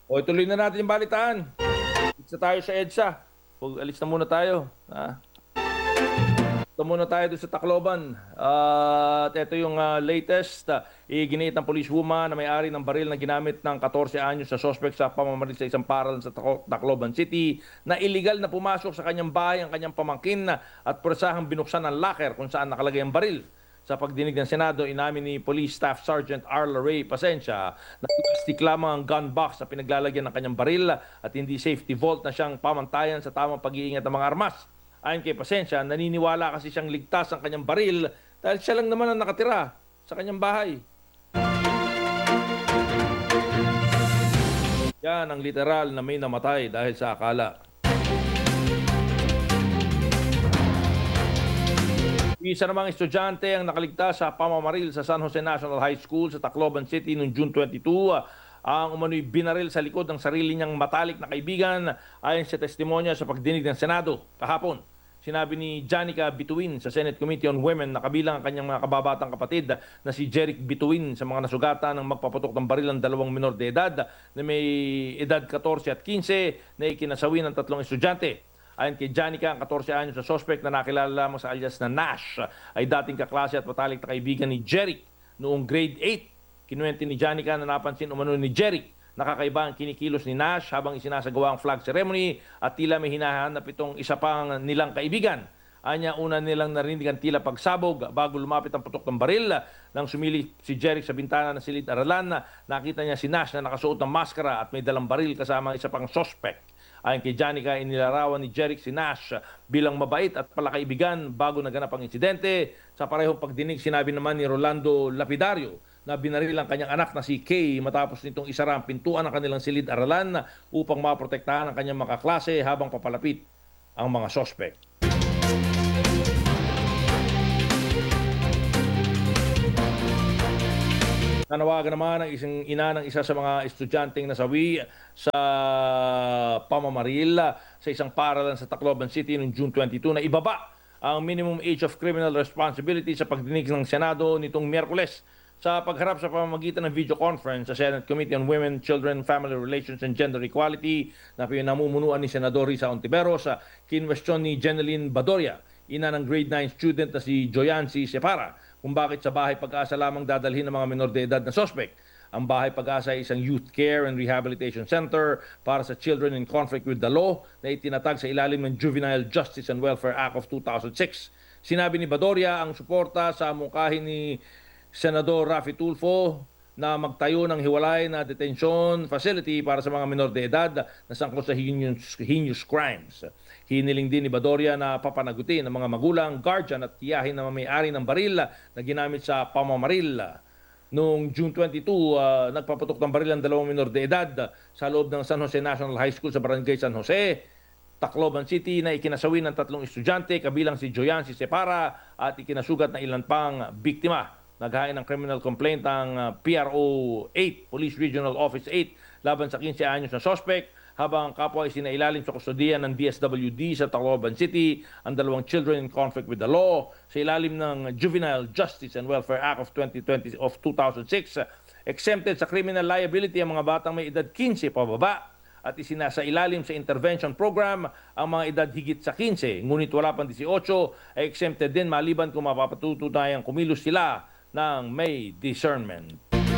O ituloy na natin yung balitaan. Alis na tayo sa EDSA. Alis na muna tayo. Ito muna tayo doon sa Tacloban. At ito yung latest. Iginiit ng policewoman na may-ari ng baril na ginamit ng 14 anyos sa suspect sa pamamaril sa isang paaralan sa Tacloban City na illegal na pumasok sa kanyang bahay ang kanyang pamangkin at presahang binuksan ang locker kung saan nakalagay ang baril. Sa pagdinig ng Senado, inamin ni Police Staff Sergeant Arla Ray Pasensya na plastic lamang ang gun box na pinaglalagyan ng kanyang baril at hindi safety vault na siyang pamantayan sa tamang pag-iingat ng mga armas. Ayon kay Pasensya, naniniwala kasi siyang ligtas ang kanyang baril dahil siya lang naman ang nakatira sa kanyang bahay. Yan ang literal na may namatay dahil sa akala. Isa namang estudyante ang nakaligtas sa pamamaril sa San Jose National High School sa Tacloban City noong June 22. Ang umano'y binaril sa likod ng sarili niyang matalik na kaibigan ayon sa testimonya sa pagdinig ng Senado kahapon. Sinabi ni Janica Bituin sa Senate Committee on Women na kabilang ang kanyang mga kababatang kapatid na si Jeric Bituin sa mga nasugatan ng magpaputok ng baril ng dalawang minor de edad na may edad 14 at 15 na ikinasawi ng tatlong estudyante. Ayon kay Janica, ang 14 anyos na suspect na nakilala lamang sa alias na Nash ay dating kaklase at matalik na kaibigan ni Jeric noong grade 8. Kinuwento ni Janica na napansin umano ni Jeric nakakaiba ang kinikilos ni Nash habang isinasagawa ang flag ceremony at tila may hinahanap itong isa pang nilang kaibigan. Anya, una nilang narinig ang tila pagsabog bago lumapit ang putok ng baril. Nang sumilip si Jeric sa bintana ng silid-aralan, nakita niya si Nash na nakasuot ng maskara at may dalang baril kasama ang isa pang suspect. Ayon kay Janica, inilarawan ni Jeric si Nash bilang mabait at palakaibigan bago naganap ang insidente. Sa parehong pagdinig, sinabi naman ni Rolando Lapidario na binaril ang kanyang anak na si Kay matapos nitong isara ang pintuan ng kanilang silid-aralan upang maprotektahan ang kanyang mga kaklase habang papalapit ang mga sospek. Nanawagan naman ang isang ina ng isa sa mga estudyanteng nasawi sa pamamaril sa isang paaralan sa Tacloban City noong June 22 na ibaba ang minimum age of criminal responsibility sa pagdinig ng Senado nitong Miyerkules. Sa pagharap sa pamamagitan ng video conference sa Senate Committee on Women, Children, Family Relations and Gender Equality na pinamumunuan ni Senador Risa Ontiveros, kinwestiyon ni Jeneline Badoria, ina ng grade 9 student na si Joyancy Separa, kung bakit sa Bahay Pag-asa lamang dadalhin ng mga minor de edad na suspect. Ang Bahay Pag-asa ay isang youth care and rehabilitation center para sa children in conflict with the law na itinatag sa ilalim ng Juvenile Justice and Welfare Act of 2006. Sinabi ni Badoria ang suporta sa mungkahi ni Senador Raffy Tulfo na magtayo ng hiwalay na detention facility para sa mga minor de edad na sangkot sa heinous crimes. Hiniling din ni Badoria na papanagutin ng mga magulang, guardian at tiyahin na may-ari ng baril na ginamit sa pamamaril. Noong June 22, nagpaputok ng baril ang dalawang minor de edad sa loob ng San Jose National High School sa Barangay San Jose, Tacloban City na ikinasawi ng tatlong estudyante kabilang si Joyancy Separa at ikinasugat na ilan pang biktima. Naghain ng criminal complaint ang PRO 8, Police Regional Office 8, laban sa 15 anyos na suspect, habang ang kapwa ay sinailalim sa kustodiya ng DSWD sa Tacloban City ang dalawang children in conflict with the law sa ilalim ng Juvenile Justice and Welfare Act of 2006. Exempted sa criminal liability ang mga batang may edad 15 pababa at isinasa ilalim sa intervention program ang mga edad higit sa 15, ngunit wala pang 18 ay exempted din maliban kung mapapatutunayang kumilos sila ng may discernment.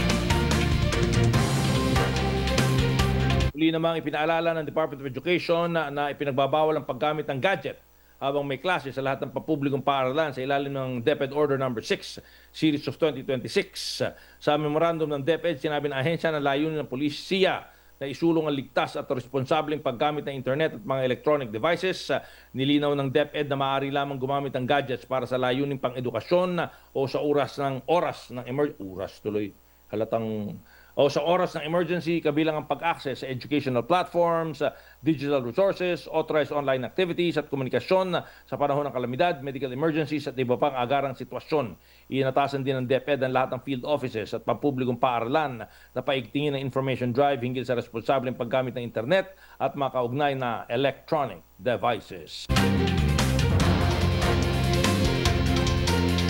Uli namang ipinaalala ng Department of Education na ipinagbabawal ang paggamit ng gadget habang may klase sa lahat ng papublikong paaralan sa ilalim ng DepEd Order No. 6, Series of 2026. Sa memorandum ng DepEd, sinabi ng ahensya na layunin ng polisiya na isulong ang ligtas at responsableng paggamit ng internet at mga electronic devices. Nilinaw ng DepEd na maaari lamang gumamit ng gadgets para sa layuning pang-edukasyon o sa oras ng emergency kabilang ang pag-access sa educational platforms, digital resources, authorized online activities at komunikasyon sa panahon ng kalamidad, medical emergencies at iba pang agarang sitwasyon. Inatasan din ng DepEd ang lahat ng field offices at pampublikong paaralan na paigtingin ng information drive hinggil sa responsableng paggamit ng internet at makaugnay na electronic devices.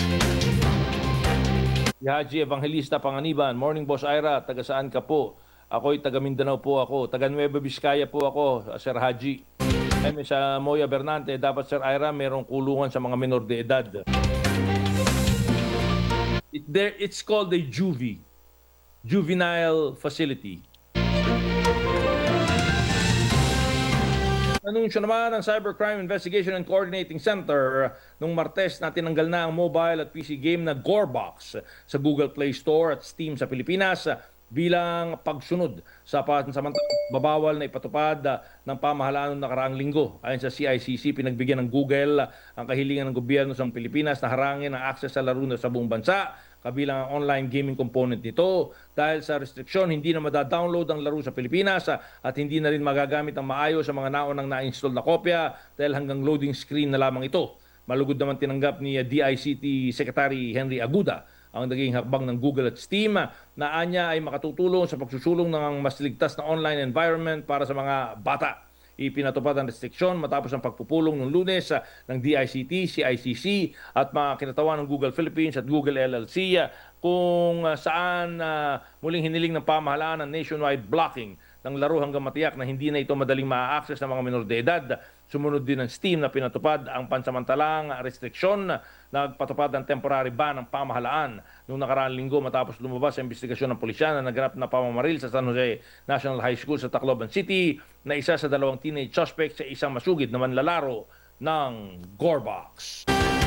Si Haji Evangelista Panganiban, morning Boss Ira, taga saan ka po? Ako'y taga Mindanao po ako. Taga Nueva Vizcaya po ako, Sir Haji. Sa Moya Bernante, dapat Sir Ira, merong kulungan sa mga menor de edad. It's called a juvie, juvenile facility. Anunsyo naman ng Cybercrime Investigation and Coordinating Center nung Martes na tinanggal na ang mobile at PC game na Gorebox sa Google Play Store at Steam sa Pilipinas bilang pagsunod sa pansamantalang babawal na ipatupad ng pamahalaan noong nakaraang linggo. Ayon sa CICC, pinagbigyan ng Google ang kahilingan ng gobyerno sa Pilipinas na harangin ang access sa laro sa buong bansa, kabilang ang online gaming component nito. Dahil sa restriksyon, hindi na madadownload ang laro sa Pilipinas at hindi na rin magagamit ang maayos sa mga naunang na-install na kopya dahil hanggang loading screen na lamang ito. Malugod naman tinanggap ni DICT Secretary Henry Aguda ang naging hakbang ng Google at Steam na anya ay makatutulong sa pagsusulong ng mas ligtas na online environment para sa mga bata. Ipinatupad ang restriksyon matapos ang pagpupulong noong Lunes ng DICT, CICC at mga kinatawan ng Google Philippines at Google LLC kung saan muling hiniling ng pamahalaan ang nationwide blocking ng laro hanggang matiyak na hindi na ito madaling ma-access ng mga minor de edad. Sumunod din ng Steam na pinatupad ang pansamantalang restriksyon. Nagpatupad ng temporary ban ng pamahalaan noong nakaraang linggo matapos lumabas ang investigasyon ng pulisya na naganap na pamamaril sa San Jose National High School sa Tacloban City na isa sa dalawang teenage suspects sa isang masugid na manlalaro ng Gorebox.